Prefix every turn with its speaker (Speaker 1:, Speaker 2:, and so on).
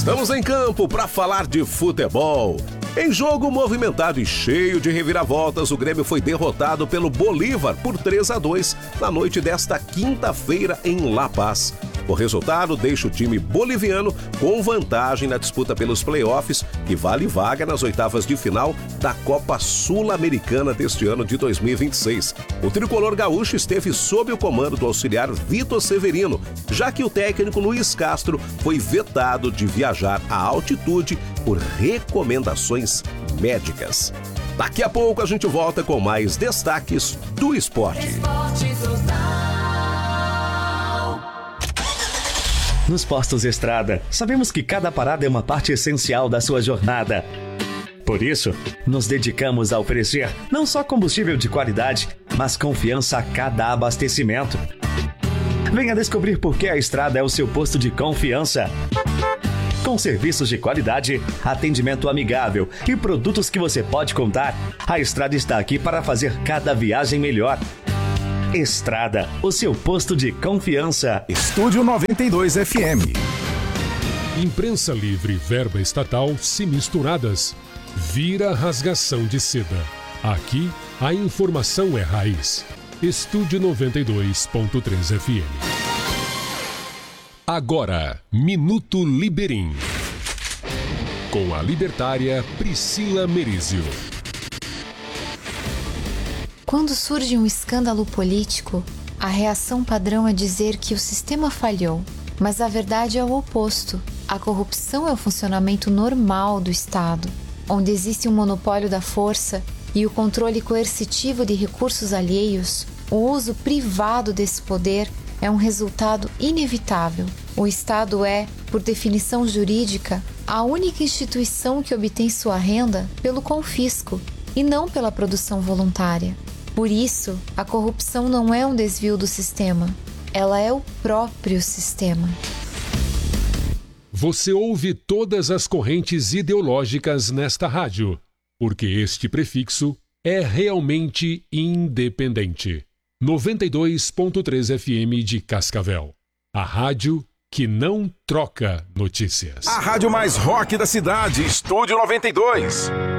Speaker 1: Estamos em campo para falar de futebol. Em jogo movimentado e cheio de reviravoltas, o Grêmio foi derrotado pelo Bolívar por 3-2 na noite desta quinta-feira em La Paz. O resultado deixa o time boliviano com vantagem na disputa pelos playoffs, que vale vaga nas oitavas de final da Copa Sul-Americana deste ano de 2026. O tricolor gaúcho esteve sob o comando do auxiliar Vitor Severino, já que o técnico Luiz Castro foi vetado de viajar à altitude por recomendações médicas. Daqui a pouco a gente volta com mais destaques do esporte.
Speaker 2: Nos postos Estrada, sabemos que cada parada é uma parte essencial da sua jornada. Por isso, nos dedicamos a oferecer não só combustível de qualidade, mas confiança a cada abastecimento. Venha descobrir por que a Estrada é o seu posto de confiança. Com serviços de qualidade, atendimento amigável e produtos que você pode contar, a Estrada está aqui para fazer cada viagem melhor. Estrada, o seu posto de confiança.
Speaker 3: Estúdio 92 FM.
Speaker 4: Imprensa livre e verba estatal se misturadas. Vira rasgação de seda. Aqui, a informação é raiz. Estúdio 92.3 FM. Agora, Minuto Liberim. Com a libertária Priscila Merizio.
Speaker 5: Quando surge um escândalo político, a reação padrão é dizer que o sistema falhou. Mas a verdade é o oposto. A corrupção é o funcionamento normal do Estado, onde existe um monopólio da força e o controle coercitivo de recursos alheios. O uso privado desse poder é um resultado inevitável. O Estado é, por definição jurídica, a única instituição que obtém sua renda pelo confisco e não pela produção voluntária. Por isso, a corrupção não é um desvio do sistema, ela é o próprio sistema.
Speaker 4: Você ouve todas as correntes ideológicas nesta rádio, porque este prefixo é realmente independente. 92.3 FM de Cascavel. A rádio que não troca notícias.
Speaker 3: A rádio mais rock da cidade, Estúdio 92.